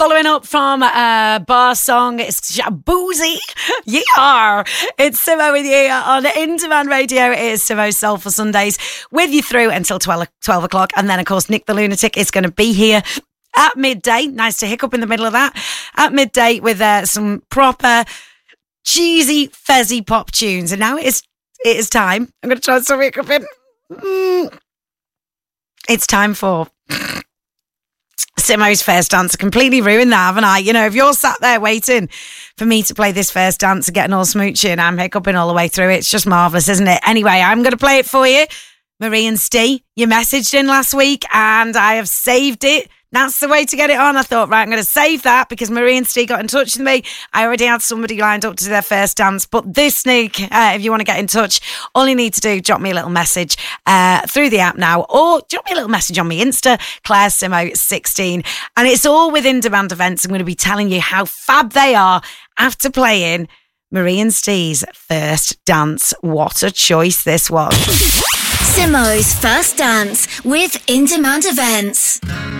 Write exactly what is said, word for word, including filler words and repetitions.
Following up from a bar song, it's Boozy. Yeah, it's Simo with you on In Demand Radio. It is Simo's Soulful Sundays with you through until twelve, twelve o'clock. And then, of course, Nick the Lunatic is going to be here at midday. Nice to hiccup in the middle of that. At midday with uh, some proper cheesy, fezzy pop tunes. And now it is, it is time. I'm going to try and stop hiccuping. Mm. It's time for Simo's first dance. I completely ruined that, haven't I? You know, if you're sat there waiting for me to play this first dance and getting all smooching, I'm hiccuping all the way through. It's just marvellous, isn't it? Anyway, I'm going to play it for you. Marie and Steve, you messaged in last week and I have saved it. That's the way to get it on. I thought, right, I'm going to save that because Marie and Steve got in touch with me. I already had somebody lined up to their first dance. But this, Nick, uh, if you want to get in touch, all you need to do, drop me a little message uh, through the app now, or drop me a little message on my Insta, Claire Simo sixteen. And it's all with In Demand events. I'm going to be telling you how fab they are after playing Marie and Steve's first dance. What a choice this was. Simo's first dance with In Demand events.